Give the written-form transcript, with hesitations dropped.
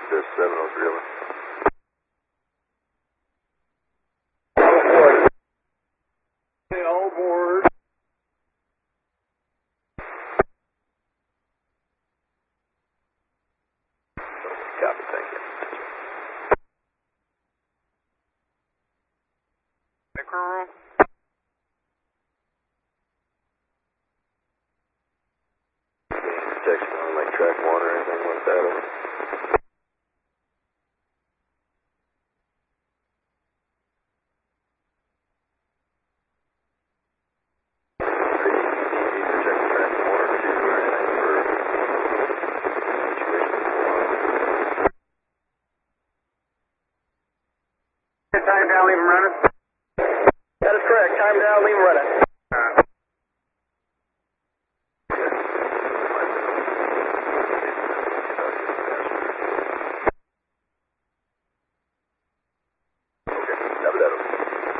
This 703. All board. Copy, thank you. The crew. Protection on like track 1 or anything like that? Time down, leave him running. That is correct. Time down, leave him running.